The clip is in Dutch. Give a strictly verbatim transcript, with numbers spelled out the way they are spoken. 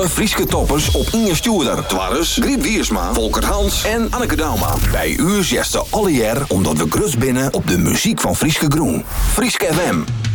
alle Frieske toppers op in je stuurder. Twarres, Griet Wiersma, Volker Hans en Anneke Dauma. Bij u zesde alle jaar omdat we grut binnen op de muziek van Frieske Groen. Frieske F M.